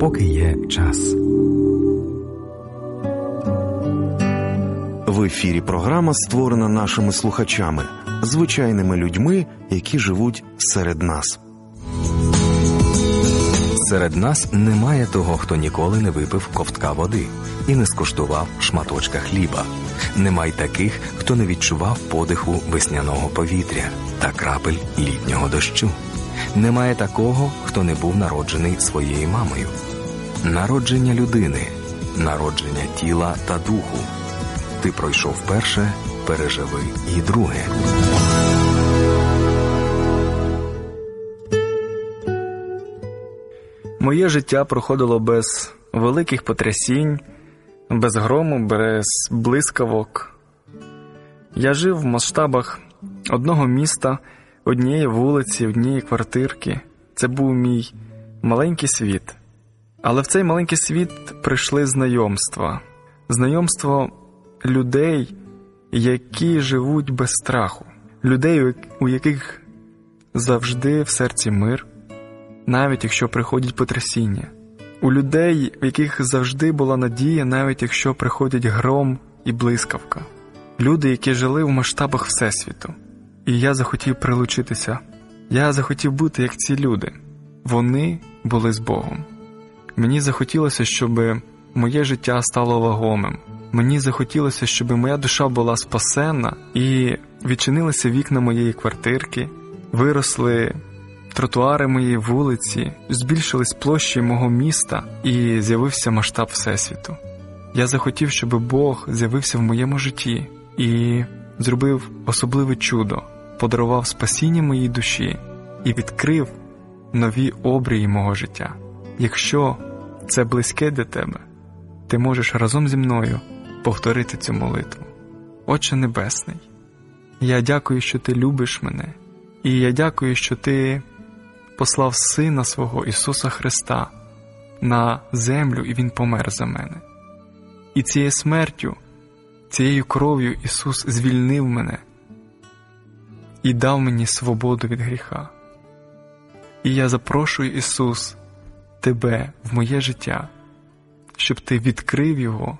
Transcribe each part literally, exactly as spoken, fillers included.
поки є час. В ефірі програма створена нашими слухачами, звичайними людьми, які живуть серед нас. Серед нас немає того, хто ніколи не випив ковтка води і не скуштував шматочка хліба. Немає таких, хто не відчував подиху весняного повітря та крапель літнього дощу. Немає такого, хто не був народжений своєю мамою. Народження людини, народження тіла та духу. Ти пройшов перше, переживи і друге. Моє життя проходило без великих потрясінь, без грому, без блискавок. Я жив в масштабах одного міста, однієї вулиці, однієї квартирки. Це був мій маленький світ. Але в цей маленький світ прийшли знайомства. Знайомство людей, які живуть без страху. Людей, у яких завжди в серці мир, навіть якщо приходять потрясіння. У людей, в яких завжди була надія, навіть якщо приходять гром і блискавка. Люди, які жили в масштабах Всесвіту. І я захотів прилучитися. Я захотів бути як ці люди. Вони були з Богом. Мені захотілося, щоб моє життя стало вагомим. Мені захотілося, щоб моя душа була спасена і відчинилися вікна моєї квартирки, виросли тротуари моєї вулиці, збільшились площі мого міста і з'явився масштаб Всесвіту. Я захотів, щоб Бог з'явився в моєму житті і зробив особливе чудо, подарував спасіння моїй душі і відкрив нові обрії мого життя. Якщо це близьке для тебе, ти можеш разом зі мною повторити цю молитву. Отче Небесний, я дякую, що ти любиш мене, і я дякую, що ти послав Сина свого Ісуса Христа на землю, і Він помер за мене. І цією смертю, цією кров'ю Ісус звільнив мене і дав мені свободу від гріха. І я запрошую, Ісус, Тебе в моє життя, щоб Ти відкрив його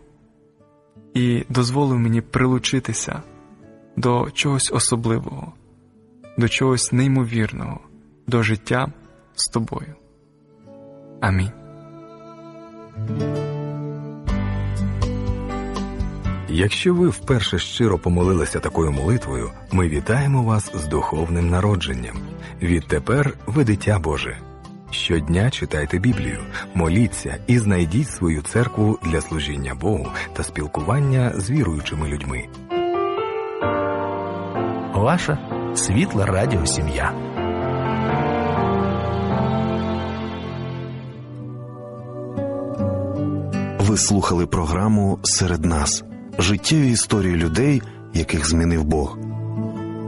і дозволив мені прилучитися до чогось особливого, до чогось неймовірного, до життя з Тобою. Амінь. Якщо ви вперше щиро помолилися такою молитвою, ми вітаємо вас з духовним народженням. Відтепер ви дитя Боже. Щодня читайте Біблію, моліться і знайдіть свою церкву для служіння Богу та спілкування з віруючими людьми. Ваша світла радіосім'я. Ви слухали програму «Серед нас» – життєві історії людей, яких змінив Бог.